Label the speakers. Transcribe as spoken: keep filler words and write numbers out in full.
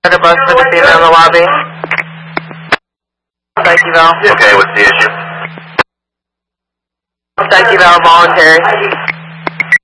Speaker 1: The bus for the female in the lobby. Psych eval.
Speaker 2: You okay, what's the issue?
Speaker 1: Psych eval voluntary.